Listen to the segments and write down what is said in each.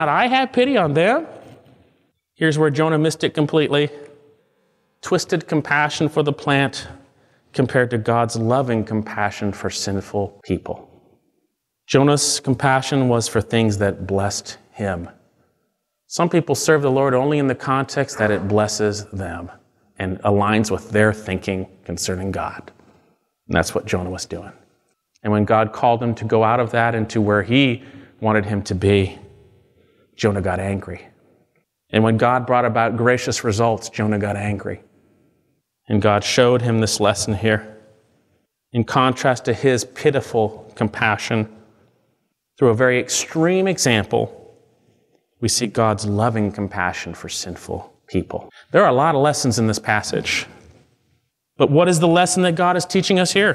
I have pity on them. Here's where Jonah missed it completely. Twisted compassion for the plant compared to God's loving compassion for sinful people. Jonah's compassion was for things that blessed him. Some people serve the Lord only in the context that it blesses them and aligns with their thinking concerning God. And that's what Jonah was doing. And when God called him to go out of that into where he wanted him to be, Jonah got angry. And when God brought about gracious results, Jonah got angry. And God showed him this lesson here. In contrast to his pitiful compassion, through a very extreme example, we see God's loving compassion for sinful people. There are a lot of lessons in this passage. But what is the lesson that God is teaching us here?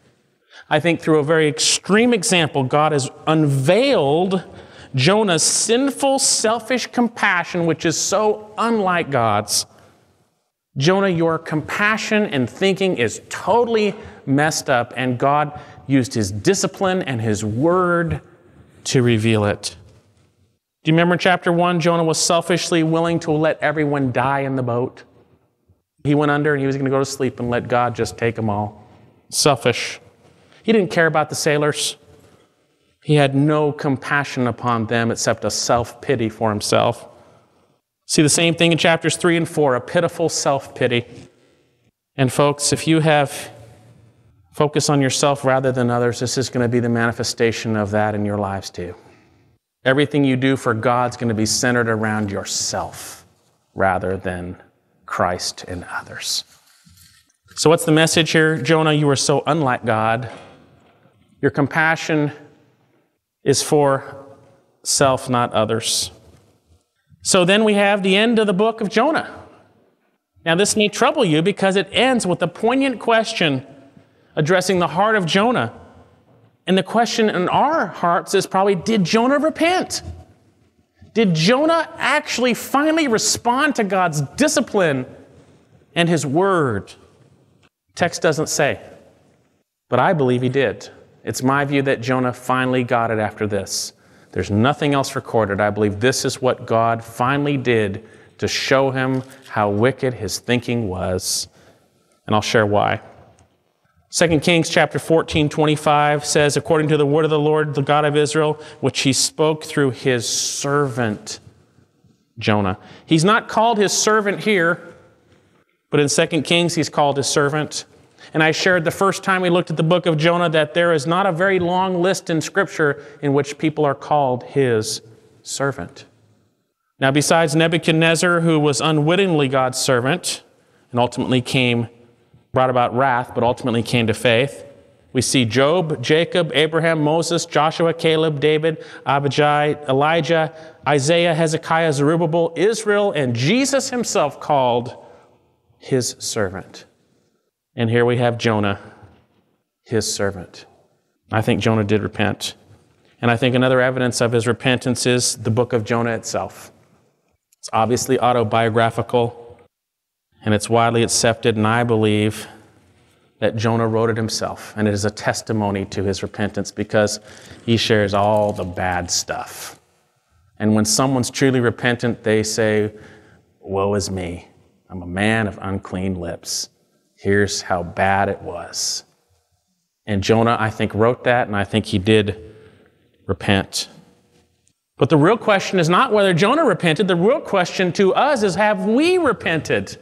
I think through a very extreme example, God has unveiled Jonah's sinful, selfish compassion, which is so unlike God's. Jonah, your compassion and thinking is totally messed up, and God used his discipline and his word to reveal it. Do you remember in chapter 1, Jonah was selfishly willing to let everyone die in the boat? He went under and he was going to go to sleep and let God just take them all. Selfish. He didn't care about the sailors. He had no compassion upon them except a self-pity for himself. See the same thing in chapters 3 and 4, a pitiful self-pity. And folks, if you have focus on yourself rather than others, this is going to be the manifestation of that in your lives too. Everything you do for God's going to be centered around yourself rather than Christ and others. So what's the message here? Jonah, you are so unlike God. Your compassion is for self, not others. So then we have the end of the book of Jonah. Now this may trouble you because it ends with a poignant question addressing the heart of Jonah. And the question in our hearts is probably, did Jonah repent? Did Jonah actually finally respond to God's discipline and his word? Text doesn't say, but I believe he did. It's my view that Jonah finally got it after this. There's nothing else recorded. I believe this is what God finally did to show him how wicked his thinking was. And I'll share why. 2 Kings chapter 14:25 says, according to the word of the Lord, the God of Israel, which he spoke through his servant Jonah. He's not called his servant here, but in 2 Kings he's called his servant. And I shared the first time we looked at the book of Jonah that there is not a very long list in Scripture in which people are called his servant. Now, besides Nebuchadnezzar, who was unwittingly God's servant and ultimately brought about wrath, but ultimately came to faith, we see Job, Jacob, Abraham, Moses, Joshua, Caleb, David, Abijah, Elijah, Isaiah, Hezekiah, Zerubbabel, Israel, and Jesus himself called his servant. And here we have Jonah, his servant. I think Jonah did repent. And I think another evidence of his repentance is the book of Jonah itself. It's obviously autobiographical, and it's widely accepted, and I believe that Jonah wrote it himself. And it is a testimony to his repentance because he shares all the bad stuff. And when someone's truly repentant, they say, woe is me. I'm a man of unclean lips. Here's how bad it was. And Jonah, I think, wrote that, and I think he did repent. But the real question is not whether Jonah repented. The real question to us is, have we repented?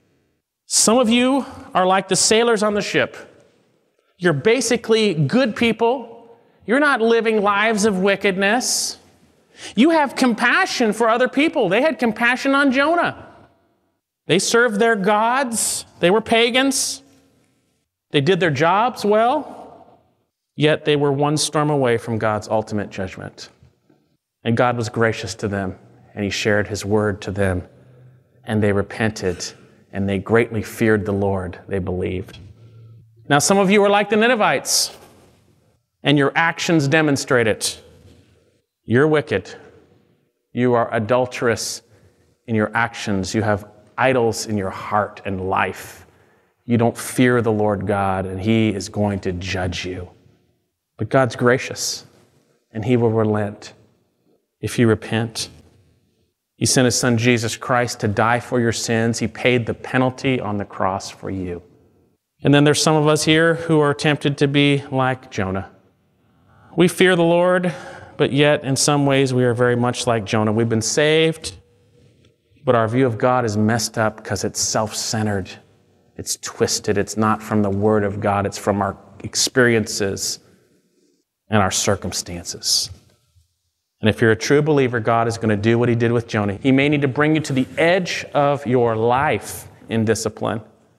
Some of you are like the sailors on the ship. You're basically good people. You're not living lives of wickedness. You have compassion for other people. They had compassion on Jonah. They served their gods. They were pagans. They did their jobs well, yet they were one storm away from God's ultimate judgment. And God was gracious to them, and he shared his word to them, and they repented, and they greatly feared the Lord, they believed. Now, some of you are like the Ninevites, and your actions demonstrate it. You're wicked. You are adulterous in your actions. You have idols in your heart and life. You don't fear the Lord God, and he is going to judge you. But God's gracious, and he will relent. if you repent. He sent his son Jesus Christ to die for your sins. He paid the penalty on the cross for you. And then there's some of us here who are tempted to be like Jonah. We fear the Lord, but yet in some ways we are very much like Jonah. We've been saved, but our view of God is messed up because it's self-centered. It's twisted. It's not from the Word of God. It's from our experiences and our circumstances. And if you're a true believer, God is going to do what he did with Jonah. He may need to bring you to the edge of your life in discipline,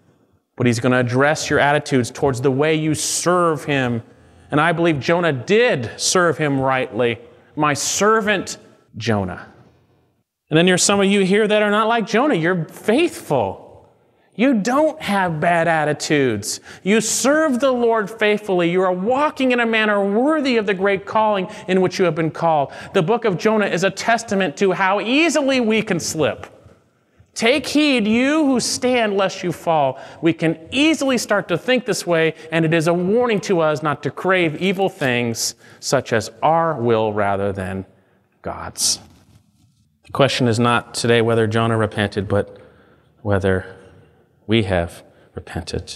but he's going to address your attitudes towards the way you serve him. And I believe Jonah did serve him rightly. My servant Jonah. And then there's some of you here that are not like Jonah. You're faithful. You don't have bad attitudes. You serve the Lord faithfully. You are walking in a manner worthy of the great calling in which you have been called. The book of Jonah is a testament to how easily we can slip. Take heed, you who stand, lest you fall. We can easily start to think this way, and it is a warning to us not to crave evil things, such as our will rather than God's. The question is not today whether Jonah repented, but whether we have repented.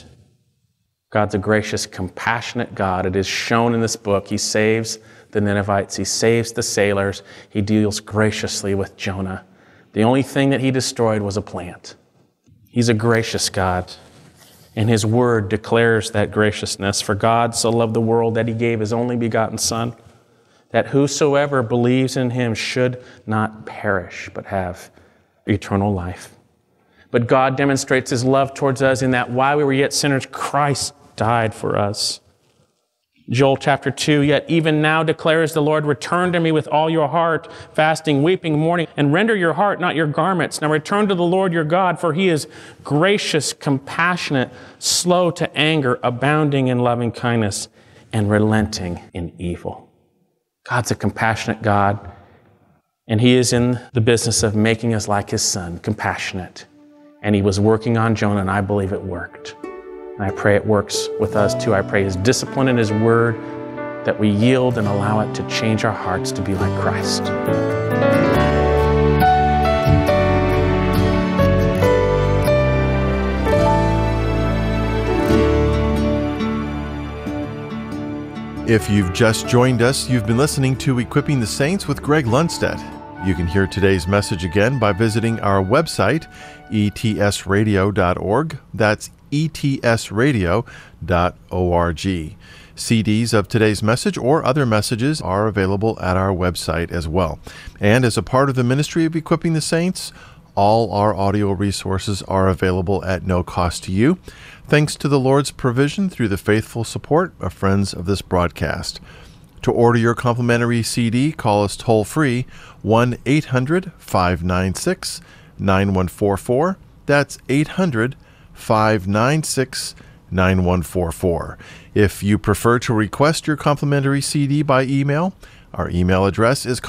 God's a gracious, compassionate God. It is shown in this book. He saves the Ninevites. He saves the sailors. He deals graciously with Jonah. The only thing that he destroyed was a plant. He's a gracious God, and his word declares that graciousness. For God so loved the world that he gave his only begotten Son, that whosoever believes in him should not perish, but have eternal life. But God demonstrates his love towards us in that while we were yet sinners, Christ died for us. Joel chapter 2, yet even now declares the Lord, return to me with all your heart, fasting, weeping, mourning, and render your heart, not your garments. Now return to the Lord your God, for he is gracious, compassionate, slow to anger, abounding in loving kindness, and relenting in evil. God's a compassionate God, and he is in the business of making us like his Son, compassionate. And he was working on Jonah, and I believe it worked. And I pray it works with us too. I pray his discipline and his word, that we yield and allow it to change our hearts to be like Christ. If you've just joined us, you've been listening to Equipping the Saints with Greg Lundstedt. You can hear today's message again by visiting our website, etsradio.org. That's etsradio.org. CDs of today's message or other messages are available at our website as well. And as a part of the ministry of Equipping the Saints, all our audio resources are available at no cost to you, thanks to the Lord's provision through the faithful support of friends of this broadcast. To order your complimentary CD, call us toll-free, 1-800-596-9144. That's 800-596-9144. If you prefer to request your complimentary CD by email, our email address is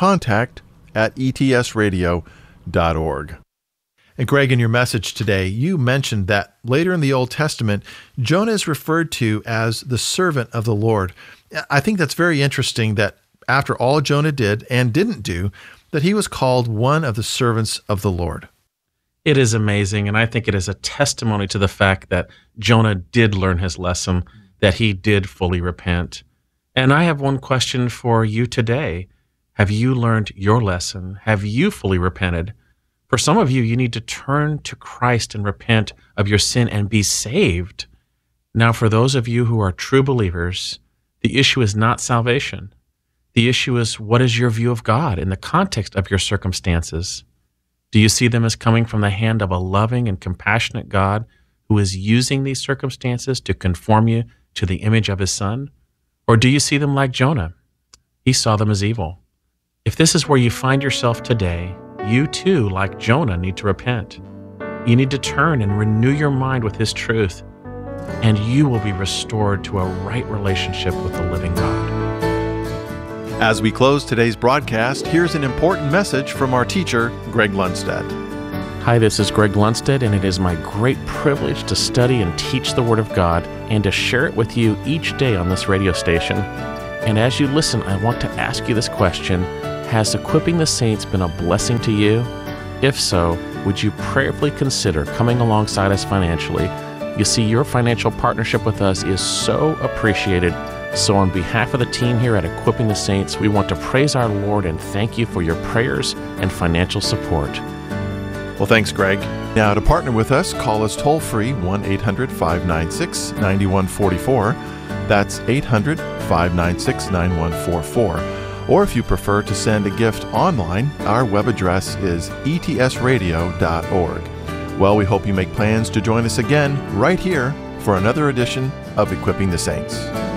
contact@etsradio.org. And Greg, in your message today, you mentioned that later in the Old Testament, Jonah is referred to as the servant of the Lord. I think that's very interesting that after all Jonah did and didn't do, that he was called one of the servants of the Lord. It is amazing, and I think it is a testimony to the fact that Jonah did learn his lesson, that he did fully repent. And I have one question for you today. Have you learned your lesson? Have you fully repented? For some of you, you need to turn to Christ and repent of your sin and be saved. Now, for those of you who are true believers, the issue is not salvation. The issue is, what is your view of God in the context of your circumstances? Do you see them as coming from the hand of a loving and compassionate God who is using these circumstances to conform you to the image of his Son? Or do you see them like Jonah? He saw them as evil. If this is where you find yourself today, you too, like Jonah, need to repent. You need to turn and renew your mind with his truth, and you will be restored to a right relationship with the living God. As we close today's broadcast, here's an important message from our teacher, Greg Lundstedt. Hi, this is Greg Lundstedt, and it is my great privilege to study and teach the Word of God and to share it with you each day on this radio station. And as you listen, I want to ask you this question: Has Equipping the Saints been a blessing to you? If so, would you prayerfully consider coming alongside us financially? You see, your financial partnership with us is so appreciated. So on behalf of the team here at Equipping the Saints, we want to praise our Lord and thank you for your prayers and financial support. Well, thanks, Greg. Now, to partner with us, call us toll-free 1-800-596-9144. That's 800-596-9144. Or if you prefer to send a gift online, our web address is etsradio.org. Well, we hope you make plans to join us again right here for another edition of Equipping the Saints.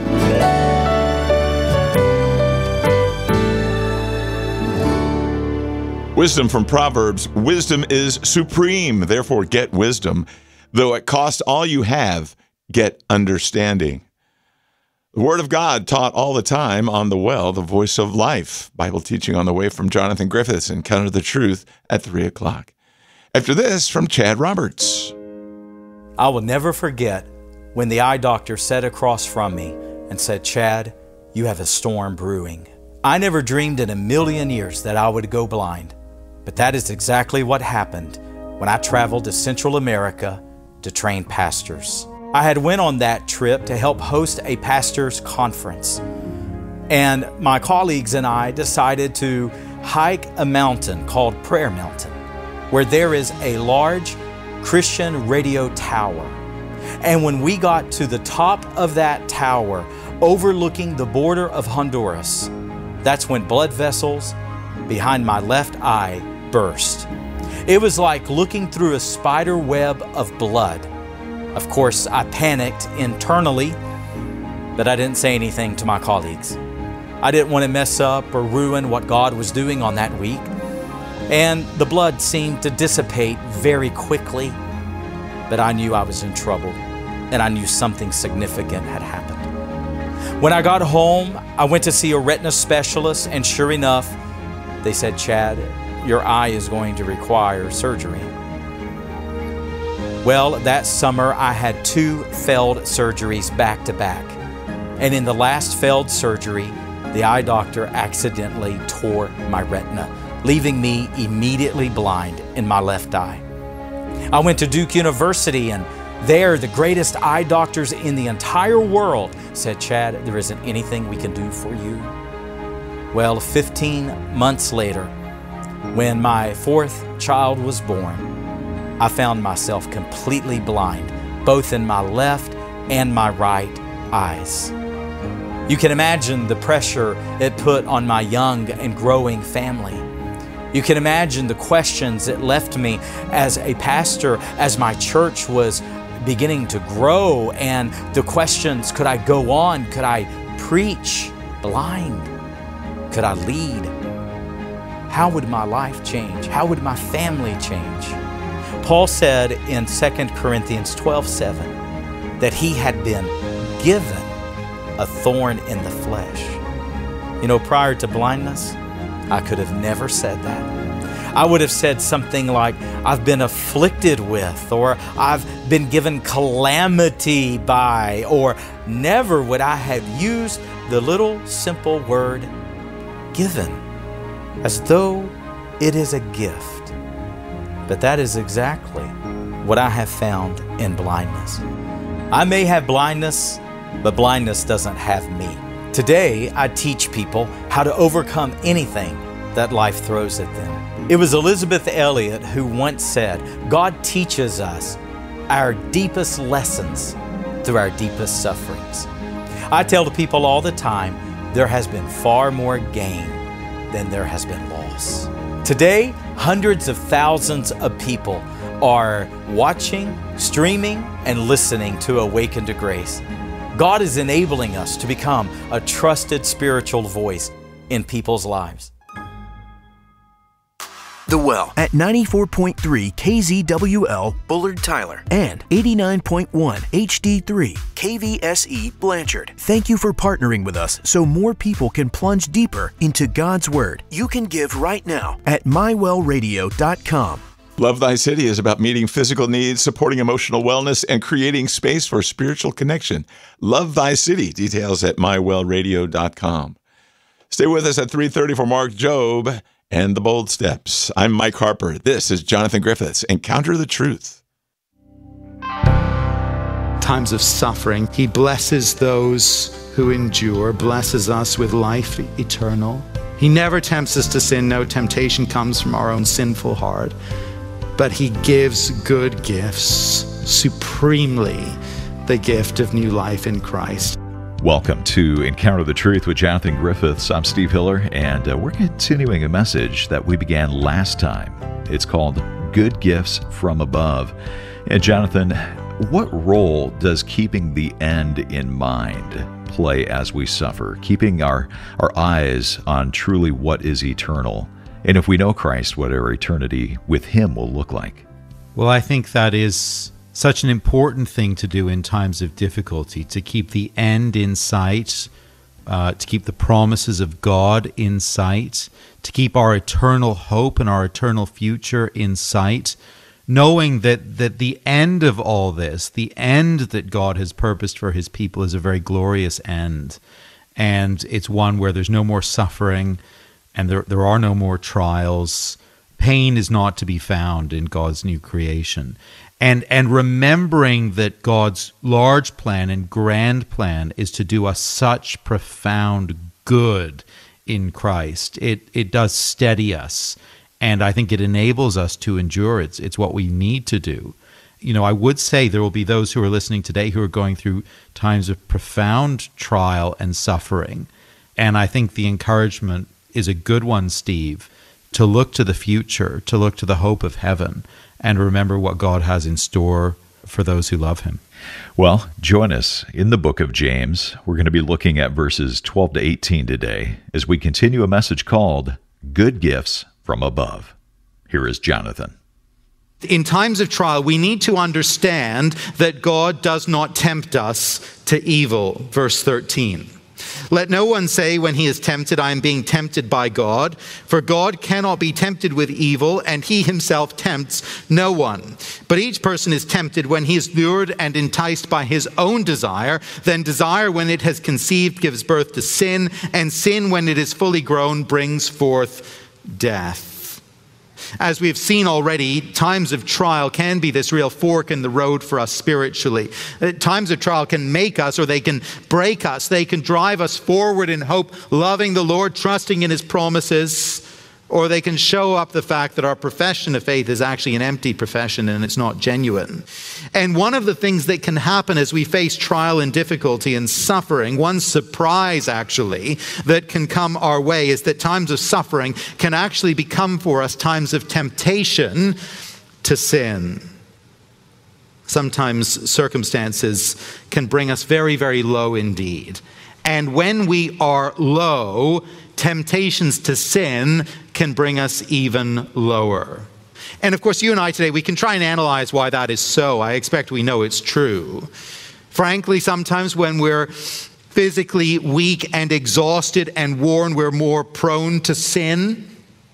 Wisdom from Proverbs. Wisdom is supreme. Therefore, get wisdom. Though it cost all you have, get understanding. The Word of God taught all the time on The Well, the Voice of Life. Bible teaching on the way from Jonathan Griffiths. Encounter the Truth at 3 o'clock. After this, from Chad Roberts. I will never forget when the eye doctor sat across from me and said, "Chad, you have a storm brewing." I never dreamed in a million years that I would go blind, but that is exactly what happened when I traveled to Central America to train pastors. I had went on that trip to help host a pastors' conference, and my colleagues and I decided to hike a mountain called Prayer Mountain, where there is a large Christian radio tower. And when we got to the top of that tower, overlooking the border of Honduras, that's when blood vessels behind my left eye burst. It was like looking through a spider web of blood. Of course, I panicked internally, but I didn't say anything to my colleagues. I didn't want to mess up or ruin what God was doing on that week. And the blood seemed to dissipate very quickly, but I knew I was in trouble, and I knew something significant had happened. When I got home, I went to see a retina specialist, and sure enough, they said, "Chad, your eye is going to require surgery." Well, that summer, I had 2 failed surgeries back to back. And in the last failed surgery, the eye doctor accidentally tore my retina, leaving me immediately blind in my left eye. I went to Duke University, and there the greatest eye doctors in the entire world said, "Chad, there isn't anything we can do for you." Well, 15 months later, when my 4th child was born, I found myself completely blind, both in my left and my right eyes. You can imagine the pressure it put on my young and growing family. You can imagine the questions it left me as a pastor, as my church was beginning to grow, and the questions, could I go on? Could I preach blind? Could I lead? How would my life change? How would my family change? Paul said in 2 Corinthians 12:7 that he had been given a thorn in the flesh. You know, prior to blindness, I could have never said that. I would have said something like, I've been afflicted with, or I've been given calamity by, or never would I have used the little simple word given, as though it is a gift. But that is exactly what I have found in blindness. I may have blindness, but blindness doesn't have me. Today, I teach people how to overcome anything that life throws at them. It was Elizabeth Elliot who once said, God teaches us our deepest lessons through our deepest sufferings. I tell the people all the time, there has been far more gain than there has been loss. Today, hundreds of thousands of people are watching, streaming, and listening to Awaken to Grace. God is enabling us to become a trusted spiritual voice in people's lives. The Well at 94.3 KZWL Bullard Tyler and 89.1 HD3 KVSE Blanchard. Thank you for partnering with us so more people can plunge deeper into God's Word. You can give right now at mywellradio.com. Love Thy City is about meeting physical needs, supporting emotional wellness, and creating space for spiritual connection. Love Thy City. Details at mywellradio.com. Stay with us at 3:30 for Mark Job and the Bold Steps. I'm Mike Harper. This is Jonathan Griffiths. Encounter the Truth. Times of suffering, he blesses those who endure, blesses us with life eternal. He never tempts us to sin. No temptation comes from our own sinful heart. But he gives good gifts, supremely the gift of new life in Christ. Welcome to Encounter the Truth with Jonathan Griffiths. I'm Steve Hiller, and we're continuing a message that we began last time. It's called Good Gifts from Above. And Jonathan, what role does keeping the end in mind play as we suffer, keeping our eyes on truly what is eternal? And if we know Christ, what our eternity with Him will look like? Well, I think that is such an important thing to do in times of difficulty, to keep the end in sight, to keep the promises of God in sight, to keep our eternal hope and our eternal future in sight, knowing that the end of all this, the end that God has purposed for His people, is a very glorious end. And it's one where there's no more suffering and there are no more trials. Pain is not to be found in God's new creation. And remembering that God's large plan and grand plan is to do us such profound good in Christ. It does steady us, and I think it enables us to endure. It's what we need to do. You know, I would say there will be those who are listening today who are going through times of profound trial and suffering, and I think the encouragement is a good one, Steve, to look to the future, to look to the hope of heaven, and remember what God has in store for those who love Him. Well, join us in the book of James. We're going to be looking at verses 12 to 18 today as we continue a message called Good Gifts from Above. Here is Jonathan. In times of trial, we need to understand that God does not tempt us to evil. Verse 13. Let no one say when he is tempted, I am being tempted by God. For God cannot be tempted with evil, and He Himself tempts no one. But each person is tempted when he is lured and enticed by his own desire. Then desire, when it has conceived, gives birth to sin. And sin, when it is fully grown, brings forth death. As we've seen already, times of trial can be this real fork in the road for us spiritually. Times of trial can make us, or they can break us. They can drive us forward in hope, loving the Lord, trusting in His promises. Or they can show up the fact that our profession of faith is actually an empty profession and it's not genuine. And one of the things that can happen as we face trial and difficulty and suffering, one surprise actually that can come our way, is that times of suffering can actually become for us times of temptation to sin. Sometimes circumstances can bring us very, very low indeed. And when we are low, temptations to sin can bring us even lower. And of course, you and I today, we can try and analyze why that is so. I expect we know it's true. Frankly, sometimes when we're physically weak and exhausted and worn, we're more prone to sin,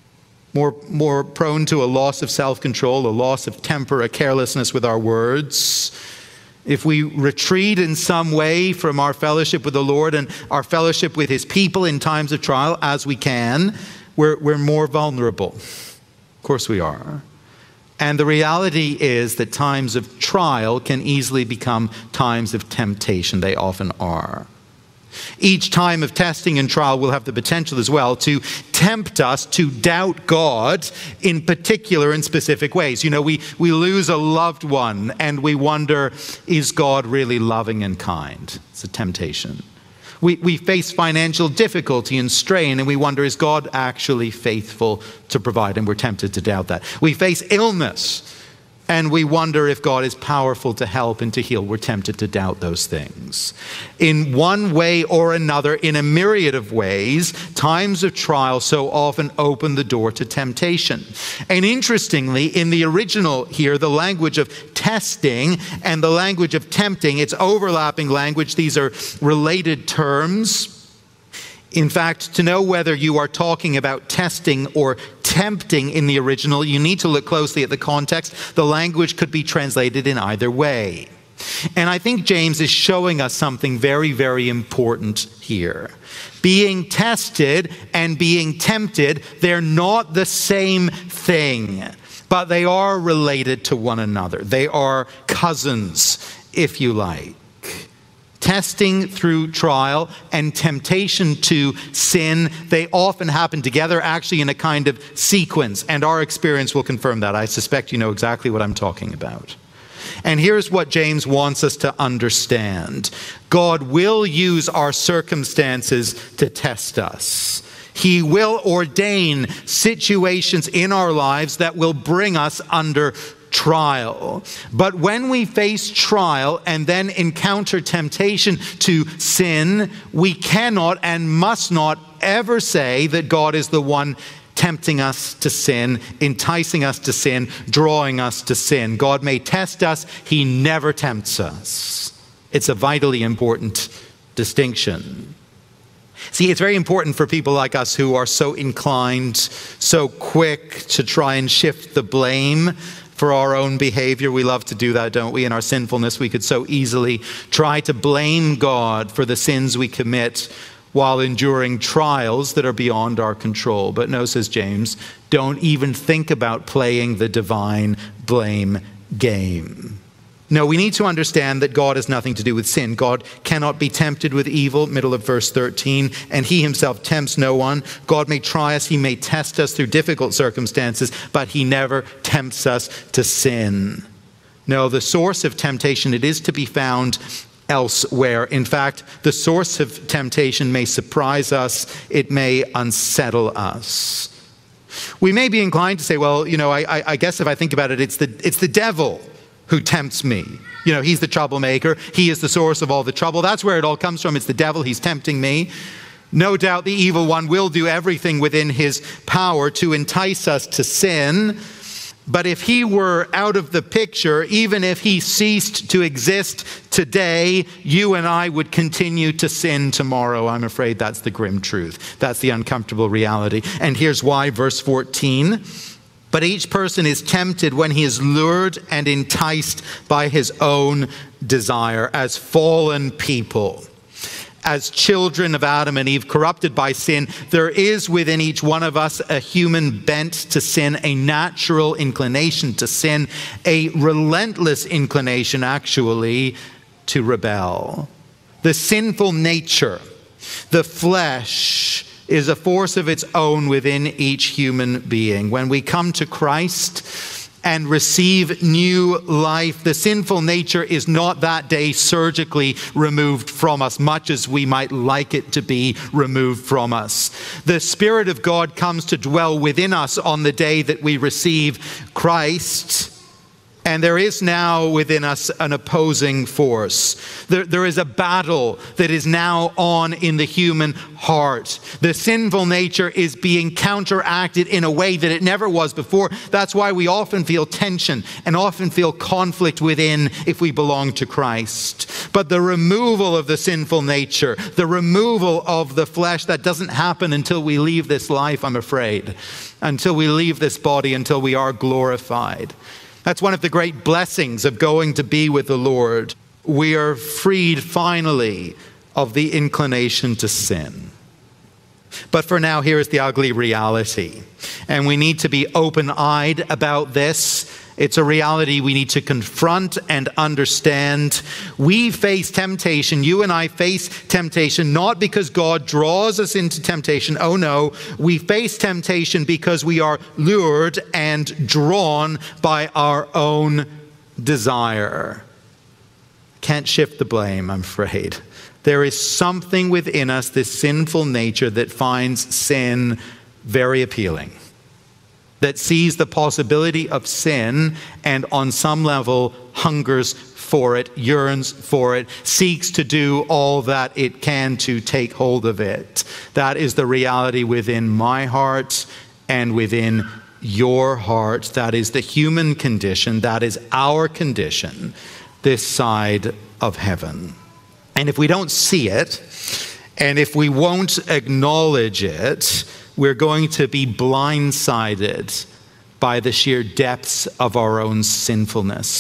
more prone to a loss of self-control, a loss of temper, a carelessness with our words. If we retreat in some way from our fellowship with the Lord and our fellowship with His people in times of trial, as we can, we're more vulnerable. Of course we are. And the reality is that times of trial can easily become times of temptation. They often are. Each time of testing and trial will have the potential as well to tempt us to doubt God in particular and specific ways. You know, we lose a loved one and we wonder, is God really loving and kind? It's a temptation. We face financial difficulty and strain and we wonder, is God actually faithful to provide? And we're tempted to doubt that. We face illness and we wonder if God is powerful to help and to heal. We're tempted to doubt those things. In one way or another, in a myriad of ways, times of trial so often open the door to temptation. And interestingly, in the original here, the language of testing and the language of tempting, it's overlapping language. These are related terms. In fact, to know whether you are talking about testing or tempting in the original, you need to look closely at the context. The language could be translated in either way. And I think James is showing us something very, very important here. Being tested and being tempted, they're not the same thing, but they are related to one another. They are cousins, if you like. Testing through trial and temptation to sin, they often happen together, actually in a kind of sequence, and our experience will confirm that. I suspect you know exactly what I'm talking about. And here's what James wants us to understand. God will use our circumstances to test us. He will ordain situations in our lives that will bring us under trial. But when we face trial and then encounter temptation to sin, we cannot and must not ever say that God is the one tempting us to sin, enticing us to sin, drawing us to sin. God may test us, he never tempts us. It's a vitally important distinction. See, it's very important for people like us who are so inclined, so quick to try and shift the blame for our own behavior. We love to do that, don't we? In our sinfulness, we could so easily try to blame God for the sins we commit while enduring trials that are beyond our control. But no, says James, don't even think about playing the divine blame game. No, we need to understand that God has nothing to do with sin. God cannot be tempted with evil, middle of verse 13, and he himself tempts no one. God may try us, he may test us through difficult circumstances, but he never tempts us to sin. No, the source of temptation, it is to be found elsewhere. In fact, the source of temptation may surprise us, it may unsettle us. We may be inclined to say, well, I guess if I think about it, it's the devil who tempts me. He's the troublemaker. He is the source of all the trouble. That's where it all comes from. It's the devil. He's tempting me. No doubt the evil one will do everything within his power to entice us to sin. But if he were out of the picture, even if he ceased to exist today, you and I would continue to sin tomorrow. I'm afraid that's the grim truth. That's the uncomfortable reality. And here's why, verse 14. But each person is tempted when he is lured and enticed by his own desire. As fallen people, as children of Adam and Eve, corrupted by sin, there is within each one of us a human bent to sin, a natural inclination to sin, a relentless inclination, actually, to rebel. The sinful nature, the flesh, is a force of its own within each human being. When we come to Christ and receive new life, the sinful nature is not that day surgically removed from us, much as we might like it to be removed from us. The Spirit of God comes to dwell within us on the day that we receive Christ. And there is now within us an opposing force. There is a battle that is now on in the human heart. The sinful nature is being counteracted in a way that it never was before. That's why we often feel tension and often feel conflict within if we belong to Christ. But the removal of the sinful nature, the removal of the flesh, that doesn't happen until we leave this life, I'm afraid. Until we leave this body, until we are glorified. That's one of the great blessings of going to be with the Lord. We are freed finally of the inclination to sin. But for now, here is the ugly reality. And we need to be open-eyed about this. It's a reality we need to confront and understand. We face temptation. You and I face temptation not because God draws us into temptation. Oh no, we face temptation because we are lured and drawn by our own desire. Can't shift the blame, I'm afraid. There is something within us, this sinful nature, that finds sin very appealing. That sees the possibility of sin and on some level hungers for it, yearns for it, seeks to do all that it can to take hold of it. That is the reality within my heart and within your heart. That is the human condition. That is our condition this side of heaven. And if we don't see it, and if we won't acknowledge it, we're going to be blindsided by the sheer depths of our own sinfulness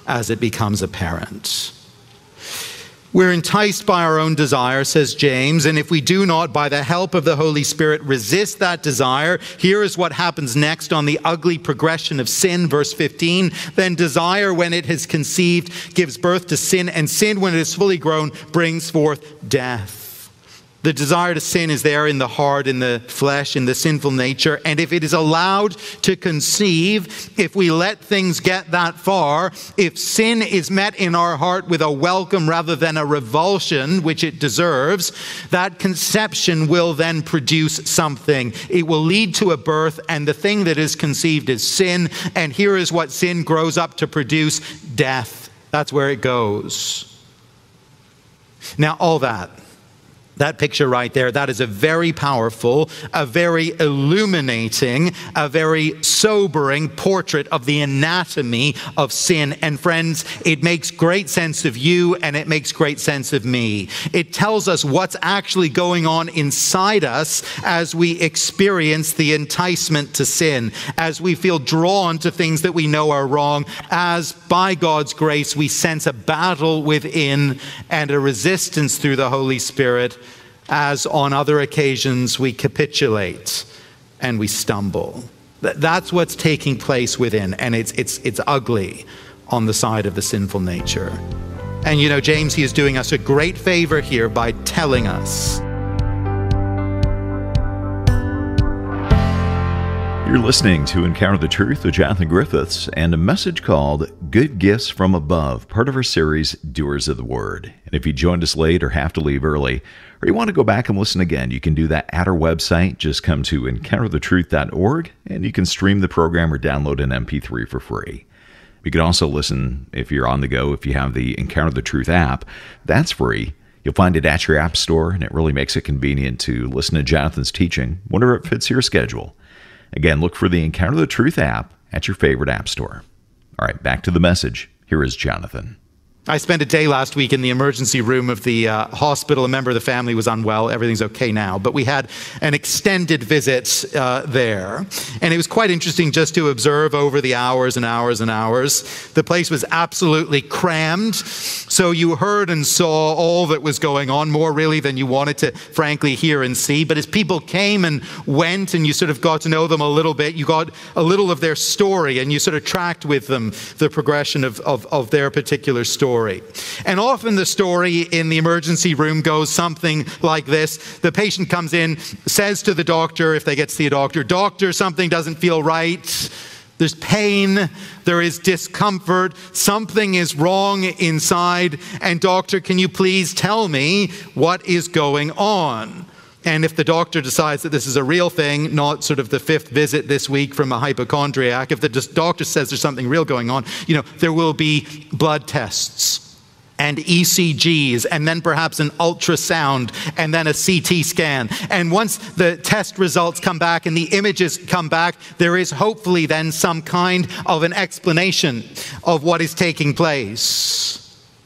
as it becomes apparent. We're enticed by our own desire, says James, and if we do not, by the help of the Holy Spirit, resist that desire, here is what happens next on the ugly progression of sin, verse 15. Then desire, when it has conceived, gives birth to sin, and sin, when it is fully grown, brings forth death. The desire to sin is there in the heart, in the flesh, in the sinful nature. And if it is allowed to conceive, if we let things get that far, if sin is met in our heart with a welcome rather than a revulsion, which it deserves, that conception will then produce something. It will lead to a birth, and the thing that is conceived is sin. And here is what sin grows up to produce: death. That's where it goes. Now, all that picture right there, that is a very powerful, a very illuminating, a very sobering portrait of the anatomy of sin. And friends, it makes great sense of you and it makes great sense of me. It tells us what's actually going on inside us as we experience the enticement to sin, as we feel drawn to things that we know are wrong, as by God's grace we sense a battle within and a resistance through the Holy Spirit, as on other occasions we capitulate and we stumble. That's what's taking place within, and it's ugly on the side of the sinful nature. And you know, James, he is doing us a great favor here by telling us. You're listening to Encounter the Truth with Jonathan Griffiths and a message called Good Gifts from Above, part of our series, Doers of the Word. And if you joined us late or have to leave early, or you want to go back and listen again, you can do that at our website. Just come to encounterthetruth.org and you can stream the program or download an MP3 for free. You can also listen if you're on the go, if you have the Encounter the Truth app. That's free. You'll find it at your app store, and it really makes it convenient to listen to Jonathan's teaching whenever it fits your schedule. Again, look for the Encounter the Truth app at your favorite app store. All right, back to the message. Here is Jonathan. I spent a day last week in the emergency room of the hospital. A member of the family was unwell. Everything's okay now. But we had an extended visit there. And it was quite interesting just to observe over the hours and hours and hours. The place was absolutely crammed. So you heard and saw all that was going on, more really than you wanted to, frankly, hear and see. But as people came and went and you sort of got to know them a little bit, you got a little of their story and you sort of tracked with them the progression of their particular story. And often the story in the emergency room goes something like this. The patient comes in, says to the doctor, if they get to see a doctor, "Doctor, something doesn't feel right. There's pain, there is discomfort, something is wrong inside, and doctor, can you please tell me what is going on?" And if the doctor decides that this is a real thing, not sort of the fifth visit this week from a hypochondriac, if the doctor says there's something real going on, there will be blood tests and ECGs, and then perhaps an ultrasound, and then a CT scan. And once the test results come back and the images come back, there is hopefully then some kind of an explanation of what is taking place.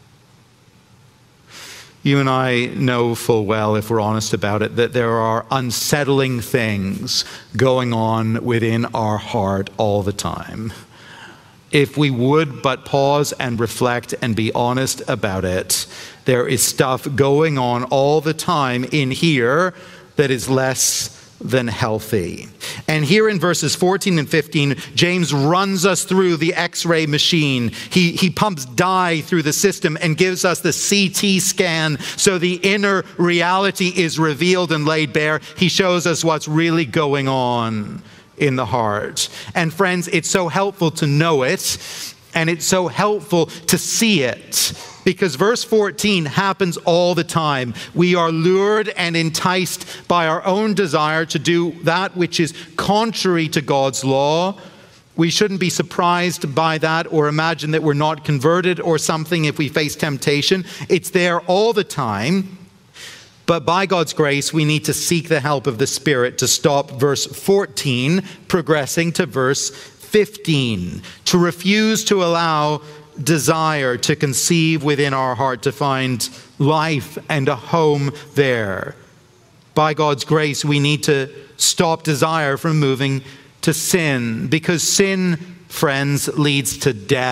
You and I know full well, if we're honest about it, that there are unsettling things going on within our heart all the time. If we would but pause and reflect and be honest about it, there is stuff going on all the time in here that is less than healthy. And here in verses 14 and 15, James runs us through the X-ray machine. He pumps dye through the system and gives us the CT scan so the inner reality is revealed and laid bare. He shows us what's really going on in the heart. And friends, it's so helpful to know it, and it's so helpful to see it. Because verse 14 happens all the time. We are lured and enticed by our own desire to do that which is contrary to God's law. We shouldn't be surprised by that or imagine that we're not converted or something if we face temptation. It's there all the time. But by God's grace, we need to seek the help of the Spirit to stop verse 14 progressing to verse 15, to refuse to allow desire to conceive within our heart, to find life and a home there. By God's grace, we need to stop desire from moving to sin, because sin, friends, leads to death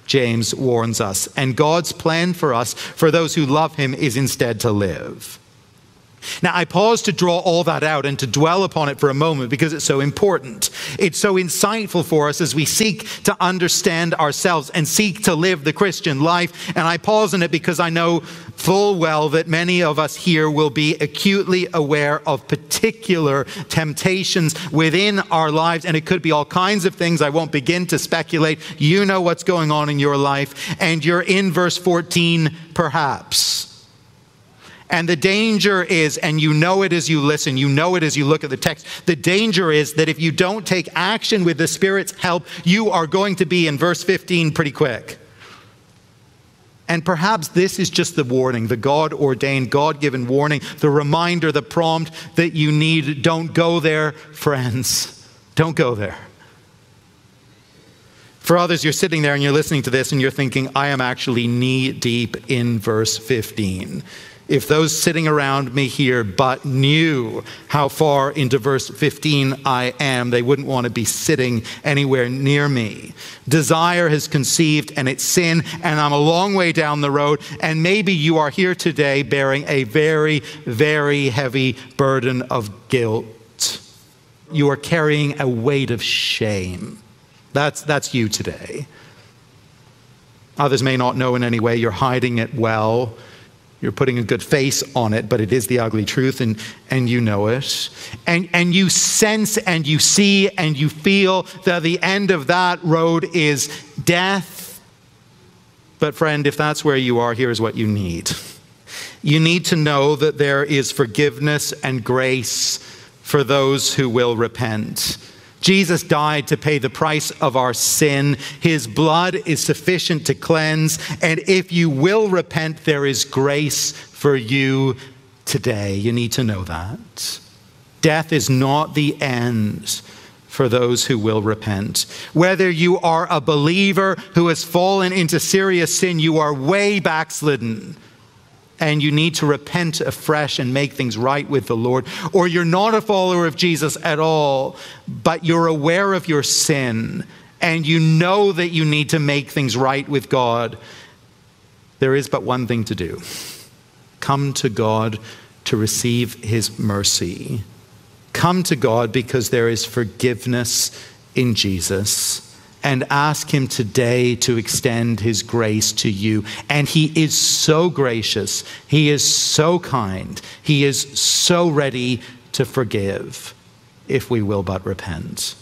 James warns us. And God's plan for us, for those who love him, is instead to live. Now, I pause to draw all that out and to dwell upon it for a moment because it's so important. It's so insightful for us as we seek to understand ourselves and seek to live the Christian life. And I pause on it because I know full well that many of us here will be acutely aware of particular temptations within our lives. And it could be all kinds of things. I won't begin to speculate. You know what's going on in your life. And you're in verse 14, perhaps. And the danger is, and you know it as you listen, you know it as you look at the text, the danger is that if you don't take action with the Spirit's help, you are going to be in verse 15 pretty quick. And perhaps this is just the warning, the God-ordained, God-given warning, the reminder, the prompt that you need. Don't go there, friends. Don't go there. For others, you're sitting there and you're listening to this and you're thinking, I am actually knee-deep in verse 15. If those sitting around me here but knew how far into verse 15 I am, they wouldn't want to be sitting anywhere near me. Desire has conceived and it's sin, and I'm a long way down the road, and maybe you are here today bearing a very, very heavy burden of guilt. You are carrying a weight of shame. That's you today. Others may not know in any way. You're hiding it well. You're putting a good face on it, but it is the ugly truth, and you know it. And you sense and you see and you feel that the end of that road is death. But friend, if that's where you are, here's what you need. You need to know that there is forgiveness and grace for those who will repent. Jesus died to pay the price of our sin. His blood is sufficient to cleanse. And if you will repent, there is grace for you today. You need to know that. Death is not the end for those who will repent. Whether you are a believer who has fallen into serious sin, you are way backslidden, and you need to repent afresh and make things right with the Lord. Or you're not a follower of Jesus at all, but you're aware of your sin and you know that you need to make things right with God. There is but one thing to do. Come to God to receive his mercy. Come to God because there is forgiveness in Jesus. And ask him today to extend his grace to you. And he is so gracious. He is so kind. He is so ready to forgive if we will but repent.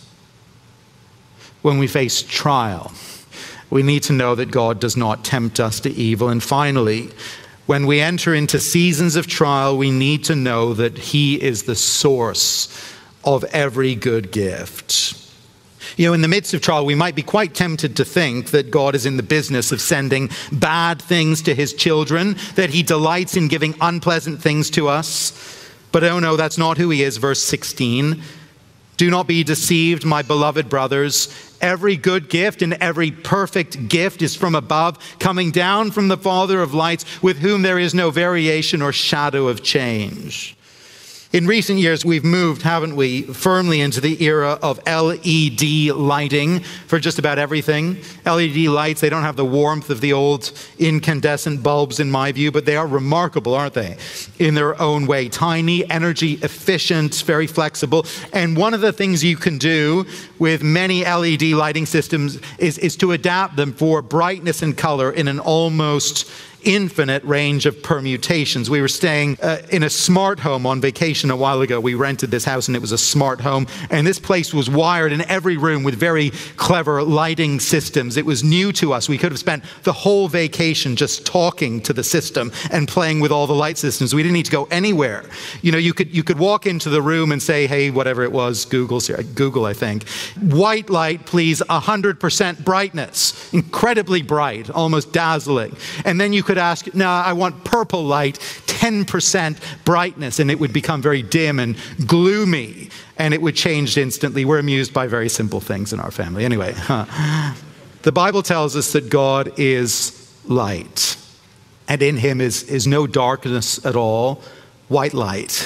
When we face trial, we need to know that God does not tempt us to evil. And finally, when we enter into seasons of trial, we need to know that he is the source of every good gift. You know, in the midst of trial, we might be quite tempted to think that God is in the business of sending bad things to his children, that he delights in giving unpleasant things to us. But oh no, that's not who he is. Verse 16, do not be deceived, my beloved brothers. Every good gift and every perfect gift is from above, coming down from the Father of lights, with whom there is no variation or shadow of change. In recent years, we've moved, haven't we, firmly into the era of LED lighting for just about everything. LED lights, they don't have the warmth of the old incandescent bulbs in my view, but they are remarkable, aren't they, in their own way. Tiny, energy efficient, very flexible. And one of the things you can do with many LED lighting systems is to adapt them for brightness and color in an almost infinite range of permutations. We were staying in a smart home on vacation a while ago. We rented this house and it was a smart home, and this place was wired in every room with very clever lighting systems. It was new to us. We could have spent the whole vacation just talking to the system and playing with all the light systems. We didn't need to go anywhere. You know, you could walk into the room and say, hey, whatever it was, Google, I think, white light, please, 100% brightness, incredibly bright, almost dazzling. And then you could ask, no, I want purple light, 10% brightness, and it would become very dim and gloomy, and it would change instantly. We're amused by very simple things in our family. Anyway, the Bible tells us that God is light, and in him is no darkness at all, white light,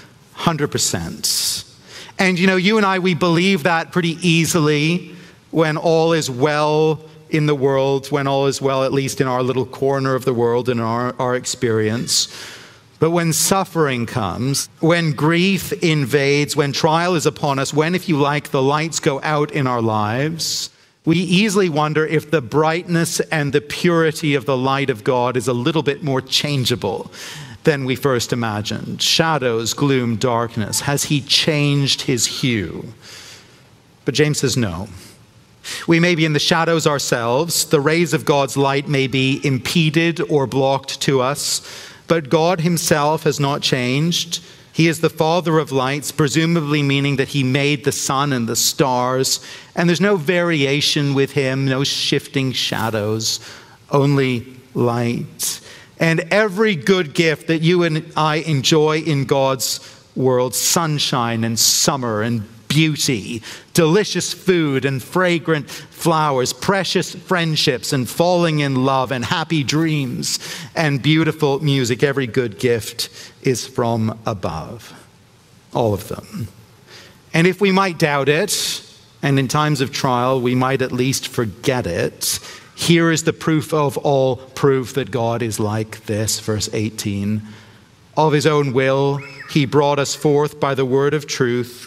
100%. And you know, you and I, we believe that pretty easily when all is well in the world when all is well, at least in our little corner of the world and our experience. But when suffering comes, when grief invades, when trial is upon us, when, if you like, the lights go out in our lives, we easily wonder if the brightness and the purity of the light of God is a little bit more changeable than we first imagined. Shadows, gloom, darkness. Has he changed his hue? But James says no. We may be in the shadows ourselves. The rays of God's light may be impeded or blocked to us. But God himself has not changed. He is the Father of lights, presumably meaning that he made the sun and the stars. And there's no variation with him, no shifting shadows, only light. And every good gift that you and I enjoy in God's world, sunshine and summer and beauty, delicious food and fragrant flowers, precious friendships and falling in love and happy dreams and beautiful music. Every good gift is from above. All of them. And if we might doubt it, and in times of trial we might at least forget it, here is the proof of all proof that God is like this, verse 18. Of his own will, he brought us forth by the word of truth.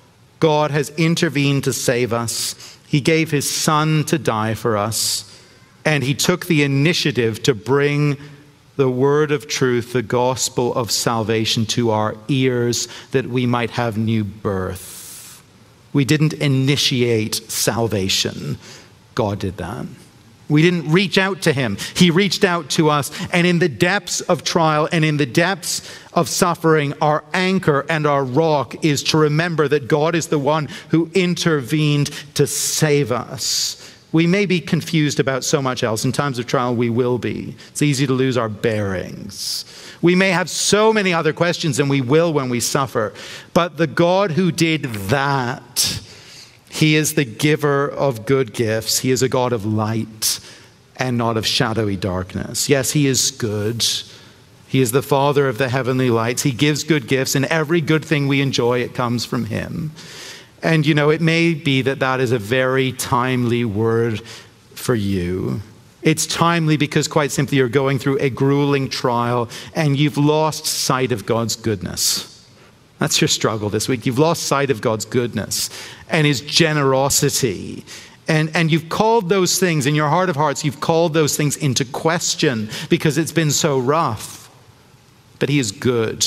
God has intervened to save us. He gave his son to die for us. And he took the initiative to bring the word of truth, the gospel of salvation, to our ears that we might have new birth. We didn't initiate salvation. God did that. We didn't reach out to him. He reached out to us. And in the depths of trial and in the depths of suffering, our anchor and our rock is to remember that God is the one who intervened to save us. We may be confused about so much else. In times of trial, we will be. It's easy to lose our bearings. We may have so many other questions, and we will when we suffer. But the God who did that, he is the giver of good gifts. He is a God of light and not of shadowy darkness. Yes, he is good. He is the Father of the heavenly lights. He gives good gifts, and every good thing we enjoy, it comes from him. And you know, it may be that that is a very timely word for you. It's timely because quite simply you're going through a grueling trial and you've lost sight of God's goodness. That's your struggle this week. You've lost sight of God's goodness and his generosity. And you've called those things, in your heart of hearts, you've called those things into question because it's been so rough. But he is good.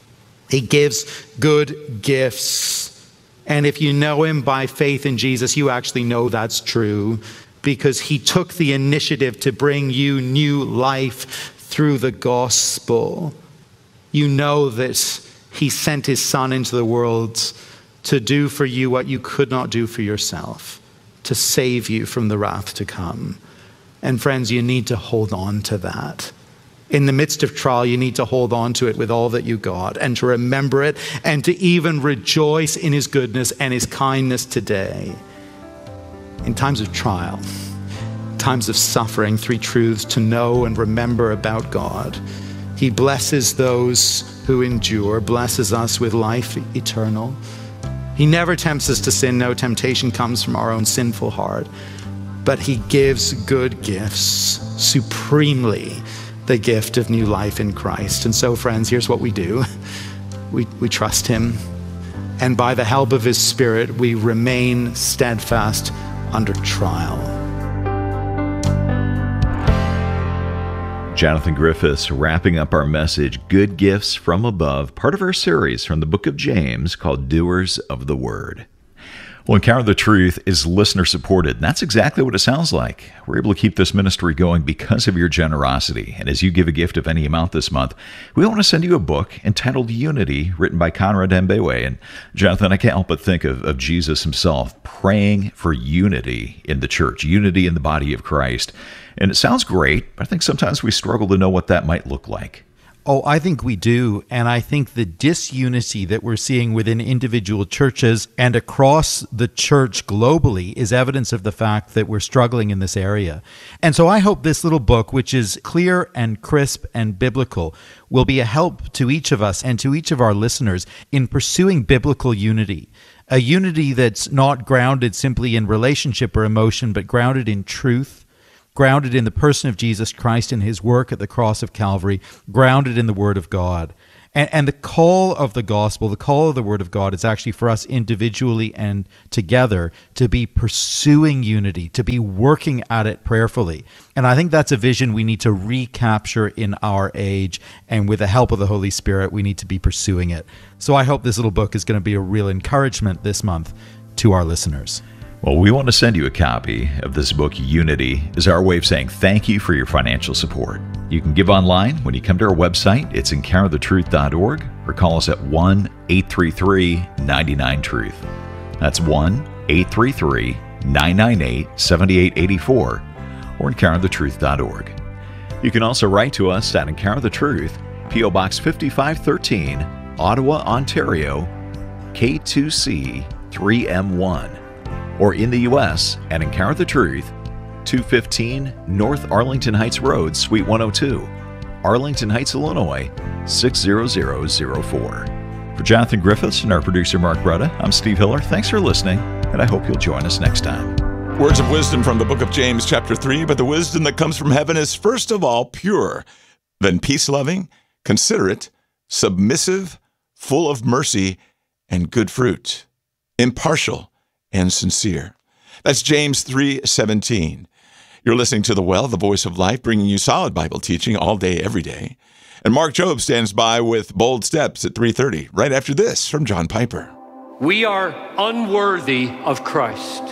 He gives good gifts. And if you know him by faith in Jesus, you actually know that's true because he took the initiative to bring you new life through the gospel. You know that he sent his son into the world to do for you what you could not do for yourself, to save you from the wrath to come. And friends, you need to hold on to that. In the midst of trial, you need to hold on to it with all that you got and to remember it and to even rejoice in his goodness and his kindness today. In times of trial, times of suffering, three truths to know and remember about God. He blesses those who endure, blesses us with life eternal. He never tempts us to sin. No temptation comes from our own sinful heart. But he gives good gifts, supremely the gift of new life in Christ. And so, friends, here's what we do. We trust him. And by the help of his Spirit, we remain steadfast under trial. Jonathan Griffiths wrapping up our message, Good Gifts from Above, part of our series from the book of James called Doers of the Word. Well, Encounter the Truth is listener supported, and that's exactly what it sounds like. We're able to keep this ministry going because of your generosity. And as you give a gift of any amount this month, we want to send you a book entitled Unity, written by Conrad Mbewe. And Jonathan, I can't help but think of Jesus himself praying for unity in the church, unity in the body of Christ. And it sounds great, but I think sometimes we struggle to know what that might look like. Oh, I think we do. And I think the disunity that we're seeing within individual churches and across the church globally is evidence of the fact that we're struggling in this area. And so I hope this little book, which is clear and crisp and biblical, will be a help to each of us and to each of our listeners in pursuing biblical unity. a unity that's not grounded simply in relationship or emotion, but grounded in truth, grounded in the person of Jesus Christ and his work at the cross of Calvary, grounded in the Word of God. And the call of the gospel, the call of the Word of God is actually for us individually and together to be pursuing unity, to be working at it prayerfully. And I think that's a vision we need to recapture in our age. And with the help of the Holy Spirit, we need to be pursuing it. So I hope this little book is going to be a real encouragement this month to our listeners. Well, we want to send you a copy of this book, Unity, as our way of saying thank you for your financial support. You can give online when you come to our website. It's encounterthetruth.org, or call us at 1-833-99-TRUTH. That's 1-833-998-7884, or encounterthetruth.org. You can also write to us at Encounter the Truth, P.O. Box 5513, Ottawa, Ontario, K2C 3M1. Or in the U.S. at Encounter the Truth, 215 North Arlington Heights Road, Suite 102, Arlington Heights, Illinois, 60004. For Jonathan Griffiths and our producer Mark Brutta, I'm Steve Hiller. Thanks for listening, and I hope you'll join us next time. Words of wisdom from the book of James, chapter 3. But the wisdom that comes from heaven is first of all pure, then peace-loving, considerate, submissive, full of mercy and good fruit, impartial, and sincere. That's James 3:17. You're listening to The Well, the voice of life, bringing you solid Bible teaching all day, every day. And Mark Jobe stands by with Bold Steps at 3:30, right after this from John Piper. We are unworthy of Christ,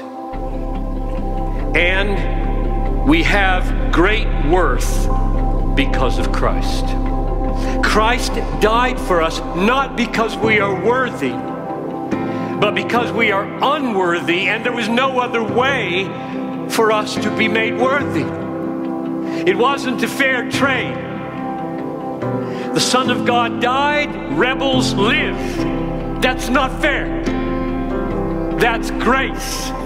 and we have great worth because of Christ. Christ died for us not because we are worthy, but because we are unworthy, and there was no other way for us to be made worthy. It wasn't a fair trade. The Son of God died, rebels lived. That's not fair. That's grace.